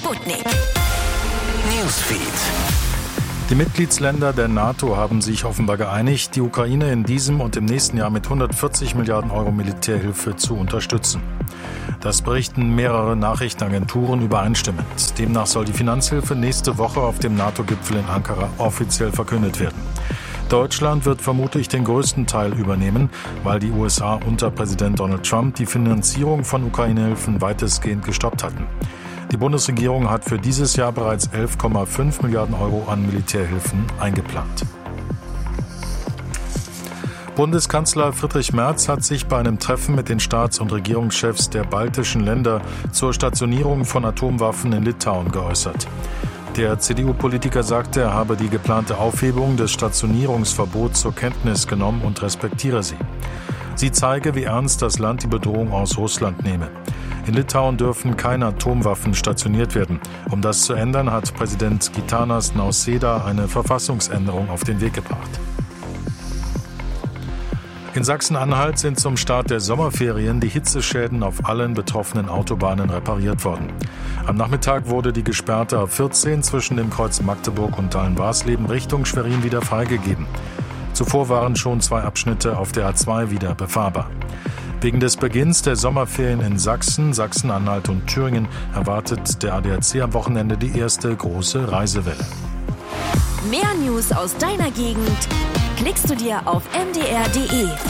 Sputnik Newsfeed. Die Mitgliedsländer der NATO haben sich offenbar geeinigt, die Ukraine in diesem und im nächsten Jahr mit 140 Milliarden Euro Militärhilfe zu unterstützen. Das berichten mehrere Nachrichtenagenturen übereinstimmend. Demnach soll die Finanzhilfe nächste Woche auf dem NATO-Gipfel in Ankara offiziell verkündet werden. Deutschland wird vermutlich den größten Teil übernehmen, weil die USA unter Präsident Donald Trump die Finanzierung von Ukraine-Hilfen weitestgehend gestoppt hatten. Die Bundesregierung hat für dieses Jahr bereits 11,5 Milliarden Euro an Militärhilfen eingeplant. Bundeskanzler Friedrich Merz hat sich bei einem Treffen mit den Staats- und Regierungschefs der baltischen Länder zur Stationierung von Atomwaffen in Litauen geäußert. Der CDU-Politiker sagte, er habe die geplante Aufhebung des Stationierungsverbots zur Kenntnis genommen und respektiere sie. Sie zeige, wie ernst das Land die Bedrohung aus Russland nehme. In Litauen dürfen keine Atomwaffen stationiert werden. Um das zu ändern, hat Präsident Gitanas Nausėda eine Verfassungsänderung auf den Weg gebracht. In Sachsen-Anhalt sind zum Start der Sommerferien die Hitzeschäden auf allen betroffenen Autobahnen repariert worden. Am Nachmittag wurde die gesperrte A14 zwischen dem Kreuz Magdeburg und Dahlen-Warsleben Richtung Schwerin wieder freigegeben. Zuvor waren schon 2 Abschnitte auf der A2 wieder befahrbar. Wegen des Beginns der Sommerferien in Sachsen, Sachsen-Anhalt und Thüringen erwartet der ADAC am Wochenende die erste große Reisewelle. Mehr News aus deiner Gegend klickst du dir auf mdr.de.